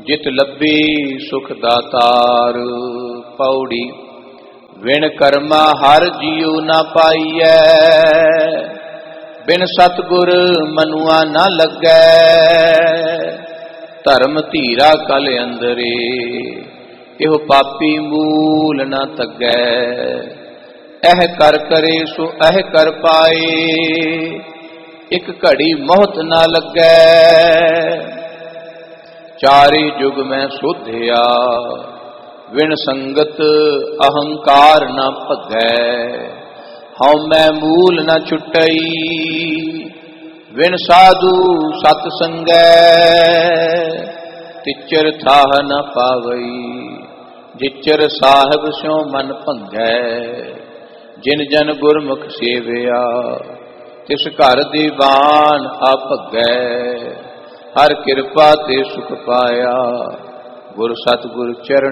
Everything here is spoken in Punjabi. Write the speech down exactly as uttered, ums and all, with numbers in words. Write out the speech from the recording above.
ਜਿਤ ਲੱਭੀ ਸੁਖ ਦਾਤਾਰ। ਪੌੜੀ ਵਿਣ ਕਰਮਾ ਹਰ ਜੀਉ ਨਾ ਪਾਈਐ, ਬਿਨ ਸਤਿਗੁਰ ਮਨੁਆ ਨਾ ਲੱਗੈ। ਧਰਮ ਧੀਰਾ ਕਲ ਅੰਦਰੇ, ਇਹੋ ਪਾਪੀ ਮੂਲ ਨਾ ਤੱਗੈ। ਇਹ ਕਰ ਕਰੇ ਸੋ ਇਹ ਕਰ ਪਾਏ, ਇੱਕ ਘੜੀ ਮੋਹਤ ਨਾ ਲੱਗੈ। ਚਾਰੇ ਜੁਗ ਮੈਂ ਸੋਧਿਆ, ਵਿਣ ਸੰਗਤ ਅਹੰਕਾਰ ਨਾ ਭਗੈ। ਹਉ ਮੈਂ ਮੂਲ ਨਾ ਛੁਟਈ, ਵਿਣ ਸਾਧੂ ਸਤ ਸੰਗੈ। ਤਿਚਰ ਥਾਹ ਨ ਪਾਵਈ, ਜਿਚਰ ਸਾਹਿਬ ਸਿਉ ਮਨ ਭੰਗੈ। ਜਿਨ ਜਨ ਗੁਰਮੁਖ ਸੇਵਿਆ, ਤਿਸ ਘਰ ਦੀਵਾਨ ਆ ਭਗੈ। ਹਰ ਕਿਰਪਾ ਤੇ ਸੁਖ ਪਾਇਆ, ਗੁਰ ਸਤਿਗੁਰ ਚਰਨ